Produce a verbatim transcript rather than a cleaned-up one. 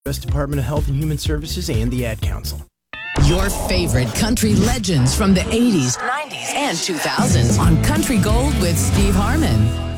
U S Department of Health and Human Services and the Ad Council. Your favorite country legends from the eighties, nineties, and two thousands on Country Gold with Steve Harmon.